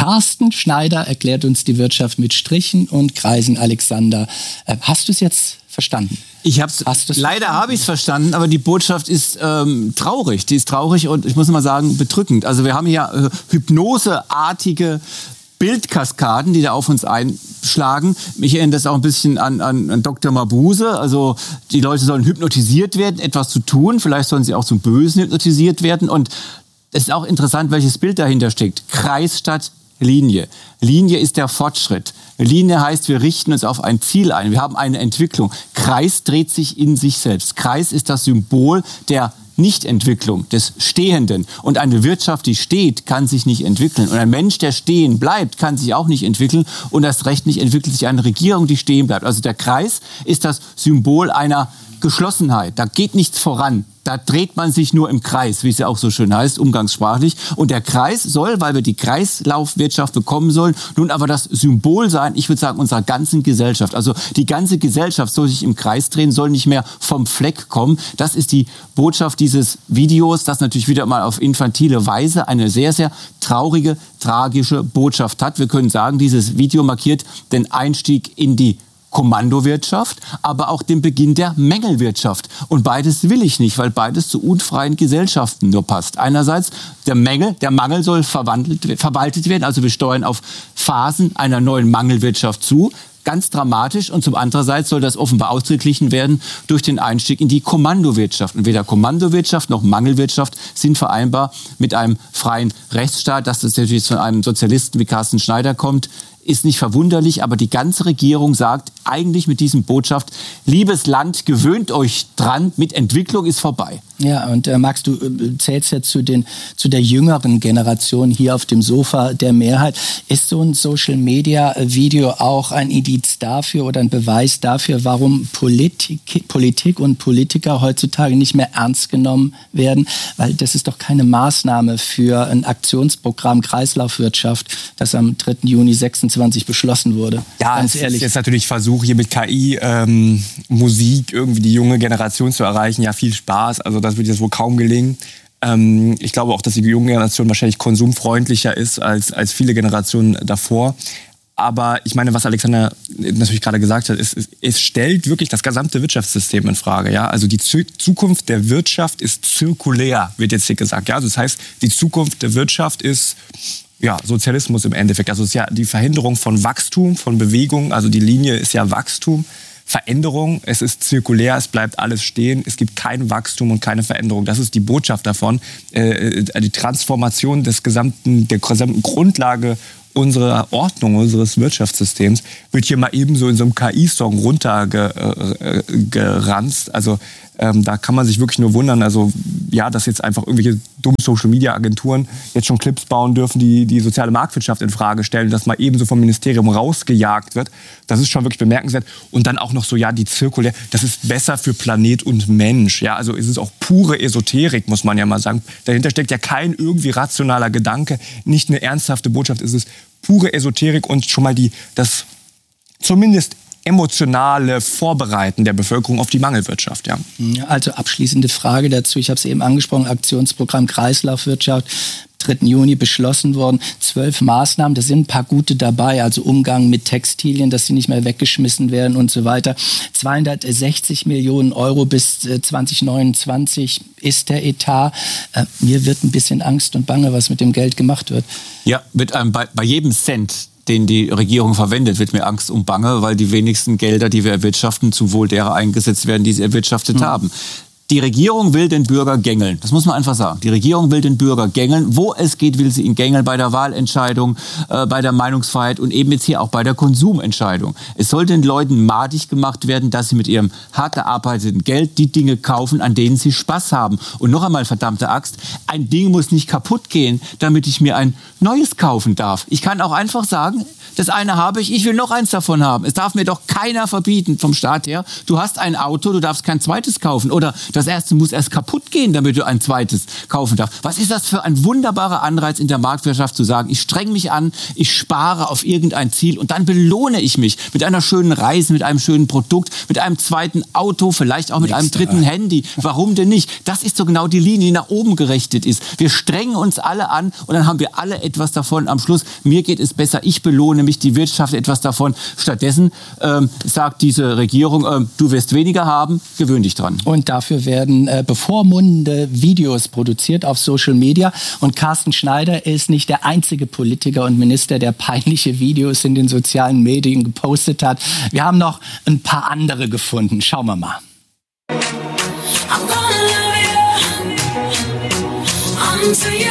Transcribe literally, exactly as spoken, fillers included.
Carsten Schneider erklärt uns die Wirtschaft mit Strichen und Kreisen. Alexander, äh, hast du es jetzt verstanden? Ich hab's, leider habe ich es verstanden, aber die Botschaft ist ähm, traurig. Die ist traurig und ich muss mal sagen, bedrückend. Also wir haben hier äh, hypnoseartige Bildkaskaden, die da auf uns einschlagen. Mich erinnert das auch ein bisschen an, an, an Doktor Mabuse. Also die Leute sollen hypnotisiert werden, etwas zu tun. Vielleicht sollen sie auch zum Bösen hypnotisiert werden. Und es ist auch interessant, welches Bild dahinter steckt. Kreis statt Linie. Linie ist der Fortschritt. Linie heißt, wir richten uns auf ein Ziel ein. Wir haben eine Entwicklung. Kreis dreht sich in sich selbst. Kreis ist das Symbol der Nichtentwicklung, des Stehenden. Und eine Wirtschaft, die steht, kann sich nicht entwickeln. Und ein Mensch, der stehen bleibt, kann sich auch nicht entwickeln. Und erst recht nicht entwickelt sich eine Regierung, die stehen bleibt. Also der Kreis ist das Symbol einer Geschlossenheit. Da geht nichts voran. Da dreht man sich nur im Kreis, wie es ja auch so schön heißt, umgangssprachlich. Und der Kreis soll, weil wir die Kreislaufwirtschaft bekommen sollen, nun aber das Symbol sein, ich würde sagen, unserer ganzen Gesellschaft. Also die ganze Gesellschaft soll sich im Kreis drehen, soll nicht mehr vom Fleck kommen. Das ist die Botschaft dieses Videos, das natürlich wieder mal auf infantile Weise eine sehr, sehr traurige, tragische Botschaft hat. Wir können sagen, dieses Video markiert den Einstieg in die Kommandowirtschaft, aber auch den Beginn der Mängelwirtschaft. Und beides will ich nicht, weil beides zu unfreien Gesellschaften nur passt. Einerseits der Mängel, der Mangel soll verwandelt, verwaltet werden, also wir steuern auf Phasen einer neuen Mangelwirtschaft zu. Ganz dramatisch. Und zum andererseits soll das offenbar ausgeglichen werden durch den Einstieg in die Kommandowirtschaft. Und weder Kommandowirtschaft noch Mangelwirtschaft sind vereinbar mit einem freien Rechtsstaat. Dass das natürlich von einem Sozialisten wie Carsten Schneider kommt, ist nicht verwunderlich, aber die ganze Regierung sagt eigentlich mit diesem Botschaft, liebes Land, gewöhnt euch dran, mit Entwicklung ist vorbei. Ja, und äh, Max, du äh, zählst ja zu, den, zu der jüngeren Generation hier auf dem Sofa der Mehrheit. Ist so ein Social-Media-Video auch ein Indiz dafür oder ein Beweis dafür, warum Politik, Politik und Politiker heutzutage nicht mehr ernst genommen werden? Weil das ist doch keine Maßnahme für ein Aktionsprogramm Kreislaufwirtschaft, das am dritten Juni sechsundzwanzig beschlossen wurde. Ja, ganz ehrlich. Es ist jetzt natürlich Versuch, hier mit K I, ähm, Musik, irgendwie die junge Generation zu erreichen. Ja, viel Spaß. Also das wird jetzt wohl kaum gelingen. Ähm, ich glaube auch, dass die junge Generation wahrscheinlich konsumfreundlicher ist als, als viele Generationen davor. Aber ich meine, was Alexander natürlich gerade gesagt hat, ist, es stellt wirklich das gesamte Wirtschaftssystem in Frage. Ja? Also die Zukunft der Wirtschaft ist zirkulär, wird jetzt hier gesagt. Ja? Also das heißt, die Zukunft der Wirtschaft ist ja, Sozialismus im Endeffekt. Also es ist ja die Verhinderung von Wachstum, von Bewegung. Also die Linie ist ja Wachstum. Veränderung, es ist zirkulär, es bleibt alles stehen, es gibt kein Wachstum und keine Veränderung. Das ist die Botschaft davon. Äh, die Transformation des gesamten, der gesamten Grundlage unserer Ordnung, unseres Wirtschaftssystems wird hier mal ebenso in so einem K I-Song runtergeranzt. Also ähm, da kann man sich wirklich nur wundern, also ja, dass jetzt einfach irgendwelche dummen Social-Media-Agenturen jetzt schon Clips bauen dürfen, die die soziale Marktwirtschaft in Frage stellen, dass mal ebenso vom Ministerium rausgejagt wird. Das ist schon wirklich bemerkenswert. Und dann auch noch so, ja, die zirkulär, das ist besser für Planet und Mensch. Ja, also es ist auch pure Esoterik, muss man ja mal sagen. Dahinter steckt ja kein irgendwie rationaler Gedanke, nicht eine ernsthafte Botschaft, es ist pure Esoterik und schon mal die, das zumindest emotionale Vorbereiten der Bevölkerung auf die Mangelwirtschaft. Ja. Also abschließende Frage dazu. Ich habe es eben angesprochen, Aktionsprogramm Kreislaufwirtschaft, dritten Juni beschlossen worden. Zwölf Maßnahmen, da sind ein paar gute dabei, also Umgang mit Textilien, dass sie nicht mehr weggeschmissen werden und so weiter. zweihundertsechzig Millionen Euro bis zwanzig neunundzwanzig ist der Etat. Äh, mir wird ein bisschen Angst und Bange, was mit dem Geld gemacht wird. Ja, mit einem, bei, bei jedem Cent, den die Regierung verwendet, wird mir Angst und Bange, weil die wenigsten Gelder, die wir erwirtschaften, zum Wohl derer eingesetzt werden, die sie erwirtschaftet mhm. haben. Die Regierung will den Bürger gängeln. Das muss man einfach sagen. Die Regierung will den Bürger gängeln. Wo es geht, will sie ihn gängeln. Bei der Wahlentscheidung, äh, bei der Meinungsfreiheit und eben jetzt hier auch bei der Konsumentscheidung. Es soll den Leuten madig gemacht werden, dass sie mit ihrem hart erarbeiteten Geld die Dinge kaufen, an denen sie Spaß haben. Und noch einmal, verdammte Axt, ein Ding muss nicht kaputt gehen, damit ich mir ein neues kaufen darf. Ich kann auch einfach sagen, das eine habe ich, ich will noch eins davon haben. Es darf mir doch keiner verbieten vom Staat her. Du hast ein Auto, du darfst kein zweites kaufen. Oder das Das erste muss erst kaputt gehen, damit du ein zweites kaufen darfst. Was ist das für ein wunderbarer Anreiz in der Marktwirtschaft zu sagen, ich streng mich an, ich spare auf irgendein Ziel und dann belohne ich mich mit einer schönen Reise, mit einem schönen Produkt, mit einem zweiten Auto, vielleicht auch mit einem dritten Handy. Warum denn nicht? Das ist so genau die Linie, die nach oben gerichtet ist. Wir strengen uns alle an und dann haben wir alle etwas davon am Schluss. Mir geht es besser, ich belohne mich, die Wirtschaft etwas davon. Stattdessen ähm, sagt diese Regierung, ähm, du wirst weniger haben, gewöhn dich dran. Und dafür werden äh, bevormundende Videos produziert auf Social Media. Und Carsten Schneider ist nicht der einzige Politiker und Minister, der peinliche Videos in den sozialen Medien gepostet hat. Wir haben noch ein paar andere gefunden. Schauen wir mal. I'm gonna love you until